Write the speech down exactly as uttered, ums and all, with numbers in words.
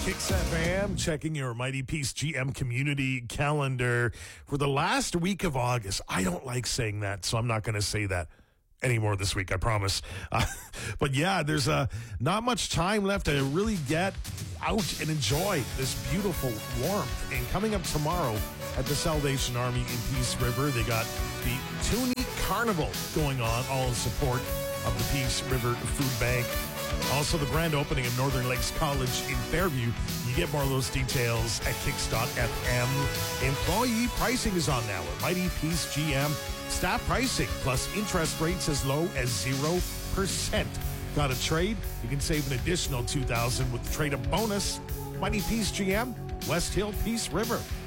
Kicks F M, checking your Mighty Peace G M community calendar for the last week of August. I don't like saying that, so I'm not going to say that anymore this week, I promise. Uh, but yeah, there's uh, not much time left to really get out and enjoy this beautiful warmth. And coming up tomorrow at the Salvation Army in Peace River, they got the Toonie Carnival going on, all in support of the Peace River Food Bank. Also, the grand opening of Northern Lakes College in Fairview. You get more of those details at kicks dot f m. Employee pricing is on now at Mighty Peace G M. Staff pricing plus interest rates as low as zero percent. Got a trade? You can save an additional two thousand dollars with the trade-up bonus. Mighty Peace G M, West Hill, Peace River.